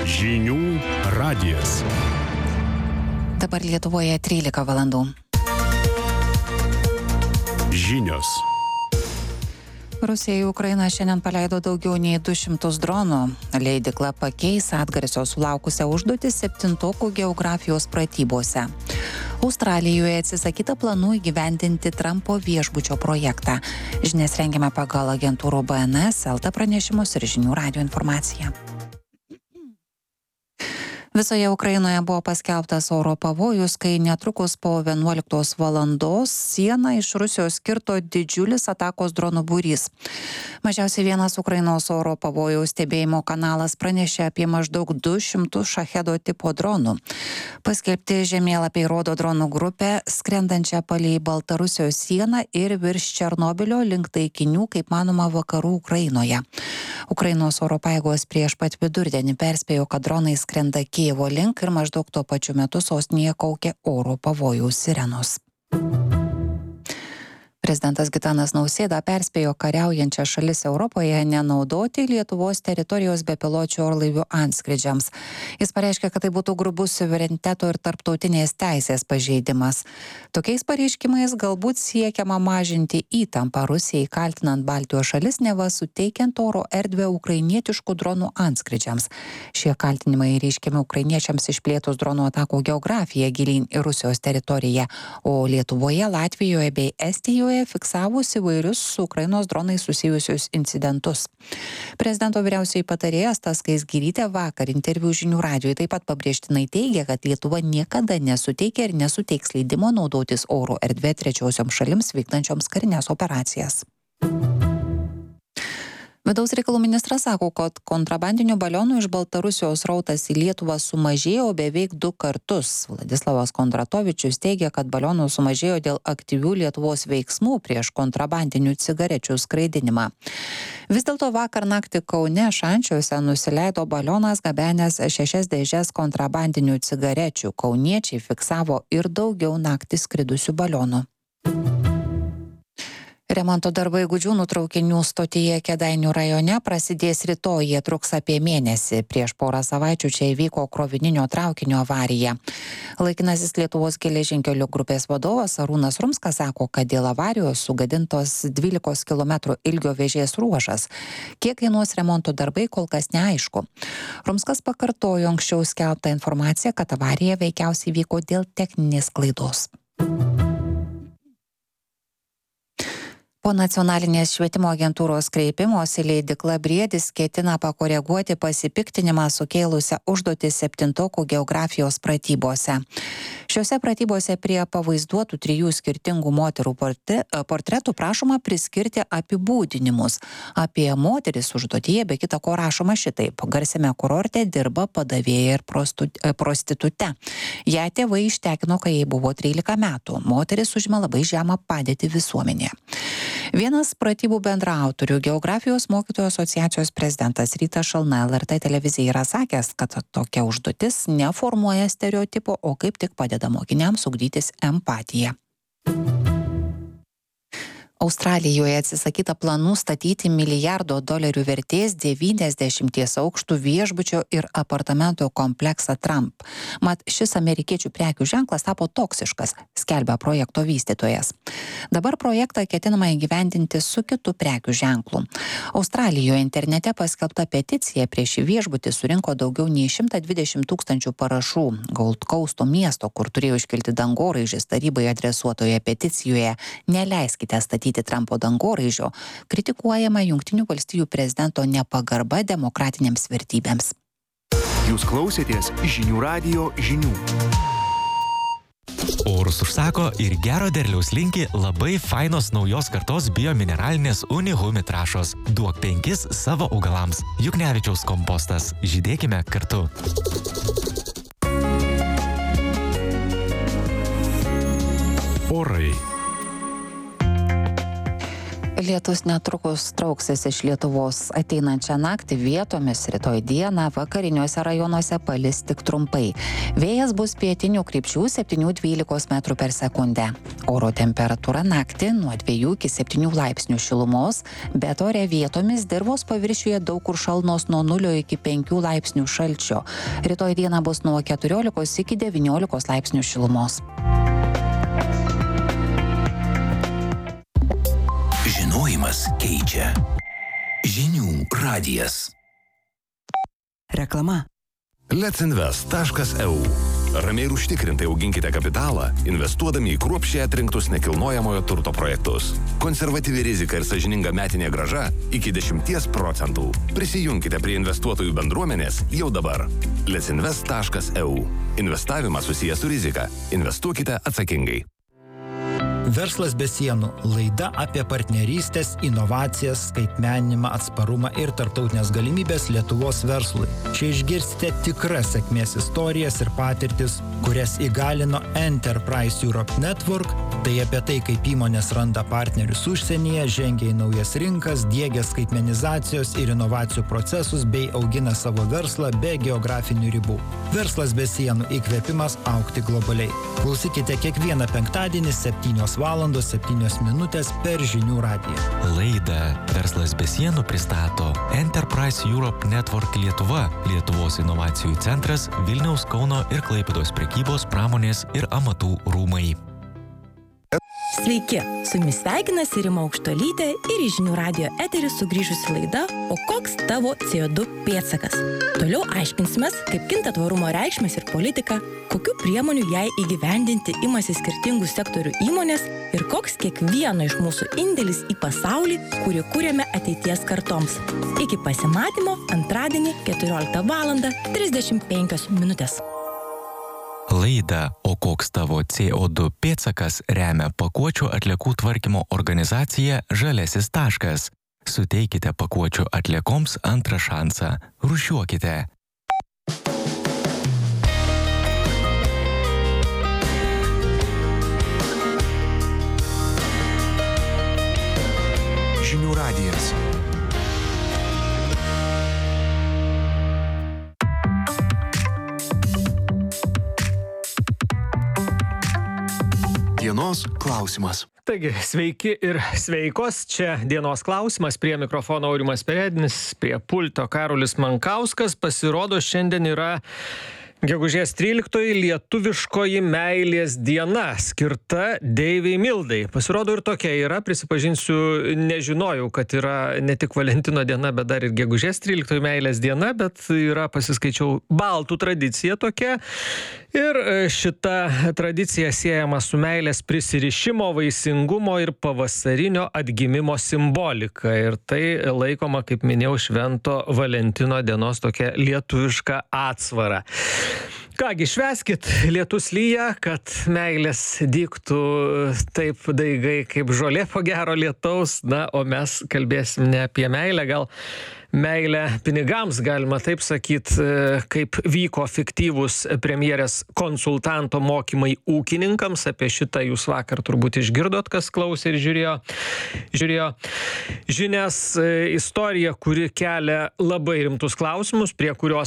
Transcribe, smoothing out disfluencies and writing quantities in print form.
Žinių radijas. Dabar Lietuvoje 13 valandų. Žinios. Rusija į Ukrainą šiandien paleido daugiau nei 200 dronų. Leidykla Pakeis atgarsio sulaukusią užduotį 7-okų geografijos pratybose. Australijoje atsisakyta planų įgyvendinti Trumpo viešbučio projektą. Žinias rengiame pagal agentūrų BNS, LT pranešimus ir Žinių radijo informaciją. Visoje Ukrainoje buvo paskelbtas oro pavojus, kai netrukus po 11 valandos sieną iš Rusijos kirto didžiulis atakos dronų būrys. Mažiausiai vienas Ukrainos oro pavojaus stebėjimo kanalas pranešė apie maždaug 200 šahedo tipo dronų. Paskelbti žemėlapiai rodo dronų grupę skrendančią palei Baltarusijos sieną ir virš Černobylio link taikinių, kaip manoma, vakarų Ukrainoje. Ukrainos oro pajėgos prieš pat vidurdienį perspėjo, kad dronai skrenda Kijevo link ir maždaug tuo pačiu metu sostinėje kaukia oro pavojaus sirenos. Prezidentas Gitanas Nausėda perspėjo kariaujančias šalis Europoje nenaudoti Lietuvos teritorijos bepiločių orlaivių antskrydžiams. Jis pareiškė, kad tai būtų grubus suvereniteto ir tarptautinės teisės pažeidimas. Tokiais pareiškimais galbūt siekiama mažinti įtampą Rusijai, kaltinant Baltijos šalis neva suteikiant oro erdvę ukrainietiškų dronų antskrydžiams. Šie kaltinimai reiškiami ukrainiečiams išplėtus dronų atakų geografiją gilyn į Rusijos teritoriją, o Lietuvoje, Latvijoje bei Estijoje fiksavus įvairius su Ukrainos dronais susijusius incidentus. Prezidento vyriausioji patarėja Asta Skaisgirytė vakar interviu Žinių radijui taip pat pabrėžtinai teigia, kad Lietuva niekada nesuteikia ir nesuteiks leidimo naudotis oro erdvė trečiosioms šalims vykdančioms karinės operacijas. Vidaus reikalų ministras sako, kad kontrabandinių balionų iš Baltarusijos srautas į Lietuvą sumažėjo beveik 2 kartus. Vladislavas Kondratovičius teigia, kad balionų sumažėjo dėl aktyvių Lietuvos veiksmų prieš kontrabandinių cigarečių skraidinimą. Vis dėlto vakar naktį Kaune Šančiuose nusileido balionas gabenęs 6 dėžes kontrabandinių cigarečių. Kauniečiai fiksavo ir daugiau naktį skridusių balionų. Remonto darbai Gudžiūnų traukinių stotyje Kėdainių rajone prasidės rytoj, jie truks apie mėnesį. Prieš porą savaičių čia įvyko krovininio traukinio avarija. Laikinasis Lietuvos geležinkelių grupės vadovas Arūnas Rumskas sako, kad dėl avarijos sugadintos 12 km ilgio vėžės ruožas. Kiek kainuos remonto darbai, kol kas neaišku. Rumskas pakartojo anksčiau skelbtą informaciją, kad avarija veikiausiai vyko dėl techninės klaidos. Po nacionalinės švietimo agentūros kreipimosi leidykla Briedis ketina pakoreguoti pasipiktinimą sukėlusią užduotį 7-okų geografijos pratybose. Šiuose pratybose prie pavaizduotų 3 skirtingų moterų portretų prašoma priskirti apibūdinimus. Apie moteris užduotyje be kita ko rašoma šitaip: garsiame kurorte dirba padavėja ir prostitute. Ją tėvai ištekino, kai jai buvo 13 metų. Moteris užima labai žemą padėtį visuomenėje. Vienas pratybų bendraautorių, geografijos mokytojų asociacijos prezidentas Rytas Šalna LRT televizijai yra sakęs, kad tokia užduotis neformuoja stereotipo, o kaip tik padeda mokiniams ugdytis empatiją. Australijoje atsisakyta planų statyti $1 milijardo vertės 90 aukštų viešbučio ir apartamentų kompleksą Trump. Mat, šis amerikiečių prekių ženklas tapo toksiškas, skelbia projekto vystytojas. Dabar projektą ketinama įgyvendinti su kitu prekių ženklu. Australijoje internete paskelbta peticija prieš šį viešbutį surinko daugiau nei 120 000 parašų. Gold Coasto miesto, kur turėjo iškilti dangoraižis, tarybai adresuotoje peticijoje "Neleiskite statyti Trumpo dangoraižio", kritikuojama Jungtinių valstijų prezidento nepagarba demokratinėms vertybėms. Jūs klausėtės Žinių radijo žinių. Orus užsako ir gero derliaus linki labai fainos naujos kartos biomineralinės Unihumi trąšos. Duok 5 savo augalams. Juknevičiaus kompostas. Žydėkime kartu. Orai. Lietus netrukus trauksis iš Lietuvos. Ateinančią naktį vietomis rytoj dieną vakariniuose rajonuose palis tik trumpai. Vėjas bus pietinių krypčių 7-12 metrų per sekundę. Oro temperatūra naktį nuo 2 iki 7 laipsnių šilumos, bet ore vietomis dirvos paviršiuje daug kur šalnos nuo 0 iki 5 laipsnių šalčio. Rytoj dieną bus nuo 14 iki 19 laipsnių šilumos. Žinojimas keičia. Žinių radijas. Reklama. Letsinvest.eu. Ramiai ir užtikrintai auginkite kapitalą, investuodami į kruopščiai atrinktus nekilnojamojo turto projektus. Konservatyvi rizika ir sąžininga metinė grąža iki 10%. Prisijunkite prie investuotojų bendruomenės jau dabar. Letsinvest.eu. Investavimas susijęs su rizika. Investuokite atsakingai. Verslas be sienų – laida apie partnerystės, inovacijas, skaitmeninimą, atsparumą ir tarptautinės galimybės Lietuvos verslui. Čia išgirsite tikras sėkmės istorijas ir patirtis, kurias įgalino Enterprise Europe Network, tai apie tai, kaip įmonės randa partnerius užsienyje, žengia į naujas rinkas, diegia skaitmenizacijos ir inovacijų procesus bei augina savo verslą be geografinių ribų. Verslas be sienų – įkvėpimas augti globaliai. Klausykite kiekvieną penktadienį 7:07 per Žinių radiją. Laidą Verslas be sienų pristato Enterprise Europe Network Lietuva, Lietuvos inovacijų centras, Vilniaus, Kauno ir Klaipėdos prekybos, pramonės ir amatų rūmai. Sveiki, su jumis sveikinasi Rima Aukštuolytė ir į Žinių radijo eterį sugrįžusi laida O koks tavo CO2 pėdsakas? Toliau aiškinsimės, kaip kinta tvarumo reikšmės ir politika, kokių priemonių jai įgyvendinti imasi skirtingų sektorių įmonės ir koks kiekvieno iš mūsų indėlis į pasaulį, kurį kūrėme ateities kartoms. Iki pasimatymo antradienį 14:35. Laidą O koks tavo CO2 pėdsakas remia pakuočių atliekų tvarkymo organizacija Žaliasis taškas. Suteikite pakuočių atliekoms antrą šansą. Rūšiuokite. Žinių radijas. Dienos klausimas. Taigi, sveiki ir sveikos. Čia dienos klausimas. Prie mikrofono Aurimas Peredinis, prie pulto Karolis Mankauskas. Pasirodo, šiandien yra gegužės 13 lietuviškoji meilės diena, skirta Deivei Mildai. Pasirodo ir tokia yra, prisipažinsiu, nežinojau, kad yra ne tik Valentino diena, bet dar ir gegužės 13 meilės diena, bet yra, pasiskaičiau, baltų tradicija tokia. Ir šita tradicija siejama su meilės prisirišimo, vaisingumo ir pavasarinio atgimimo simbolika. Ir tai laikoma, kaip minėjau, Švento Valentino dienos tokia lietuviška atsvara. Kągi, švęskit, lietus lyja, kad meilės dygtų taip daigai kaip žolė po gero lietaus. Na, o mes kalbėsim ne apie meilę, gal meilę pinigams, galima taip sakyt, kaip vyko fiktyvūs premjerės konsultanto mokymai ūkininkams. Apie šitą jūs vakar turbūt išgirdot, kas klausė ir žiūrėjo žinias. Istorija, kuri kelia labai rimtus klausimus, prie kurios